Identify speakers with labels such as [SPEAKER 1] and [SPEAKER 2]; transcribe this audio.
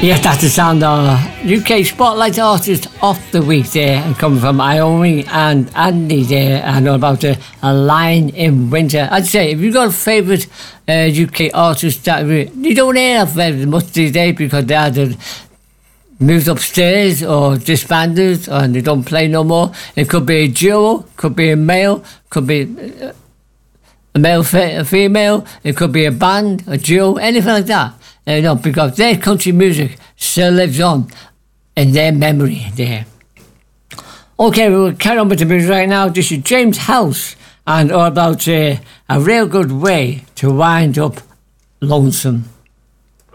[SPEAKER 1] Yes, that's the sound of UK Spotlight Artist of the Week there, and coming from Ione and Andy there, and all about a line in winter. I'd say, if you've got a favourite UK artist that you don't hear of very much these days because they either moved upstairs or disbanded and they don't play no more. It could be a duo, could be a male, could be a male, a female, it could be a band, a duo, anything like that. Because their country music still lives on in their memory there. Okay, we'll carry on with the music right now. This is James House and all about a real good way to wind up lonesome.